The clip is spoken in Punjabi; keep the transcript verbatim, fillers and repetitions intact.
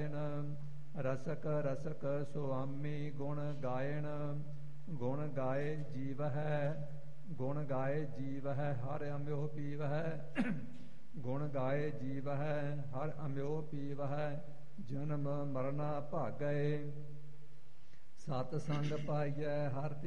ਗਾਇਨ। ਰਸਕ ਰਸਕ ਸੁਆਮੀ ਗੁਣ ਗਾਇਨ। ਗੁਣ ਗਾਏ ਜੀਵ ਹੈ ਗੁਣ ਗਾਏ ਜੀਵ ਹੈ ਹਰ ਅਮਿਓ ਪੀਵ ਹੈ। ਗੁਣ ਗਾਏ ਜੀਵ ਹੈ ਹਰ ਅਮਿਓ ਪੀਵ ਹੈ। ਜਨਮ ਮਰਨਾ ਭਾਗੈ ਸਤ ਸੰਗ ਪਾਈਐ ਹਰ